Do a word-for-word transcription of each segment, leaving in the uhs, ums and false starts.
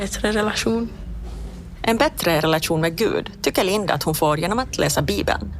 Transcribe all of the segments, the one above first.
Bättre relation. En bättre relation med Gud tycker Linda att hon får genom att läsa Bibeln.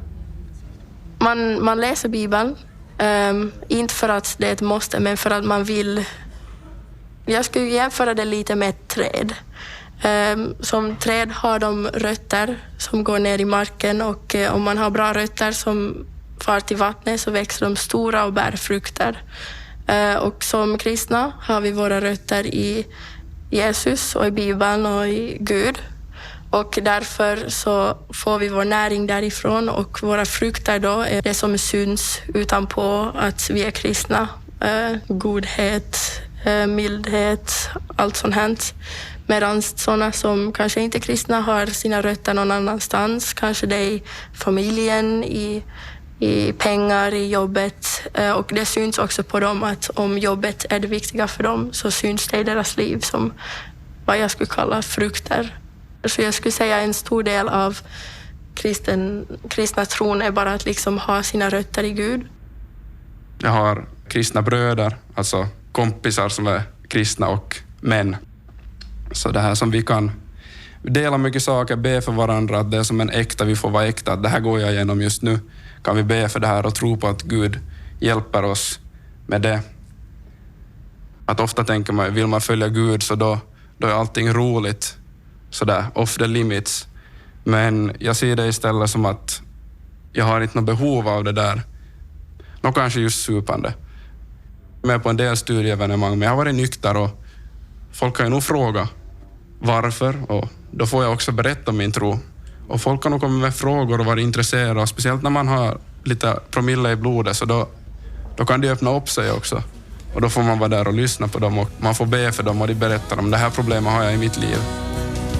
Man, man läser Bibeln, um, inte för att det är ett måste, men för att man vill. Jag skulle jämföra det lite med ett träd. Um, som träd har de rötter som går ner i marken, och uh, om man har bra rötter som far till vattnet så växer de stora och bär frukter. Uh, och som kristna har vi våra rötter i Jesus och i Bibeln och i Gud. Och därför så får vi vår näring därifrån, och våra frukter då är det som syns utanpå att vi är kristna. Uh, godhet, uh, mildhet, allt sånt här. Medan sådana som kanske inte är kristna har sina rötter någon annanstans. Kanske det är i familjen, i, i pengar, i jobbet. Uh, och det syns också på dem att om jobbet är det viktiga för dem så syns det i deras liv som vad jag skulle kalla frukter. Så jag skulle säga en stor del av kristen, kristna tron är bara att liksom ha sina rötter i Gud. Jag har kristna bröder, alltså kompisar som är kristna och män. Så det här som vi kan dela mycket saker, be för varandra, att det är som en äkta, vi får vara äkta. Det här går jag igenom just nu. Kan vi be för det här och tro på att Gud hjälper oss med det. Att ofta tänker man, vill man följa Gud så då, då är allting roligt. Sådär, off the limits. Men jag ser det istället som att jag har inte något behov av det där. Nå kanske just supande. Jag är med på en del studieevenemang, men jag har varit nykter och folk kan ju nog fråga varför, och då får jag också berätta min tro. Och folk kan nog komma med frågor och vara intresserade, speciellt när man har lite promille i blodet, så då, då kan det öppna upp sig också. Och då får man vara där och lyssna på dem, och man får be för dem och de berättar om det här problemet har jag i mitt liv.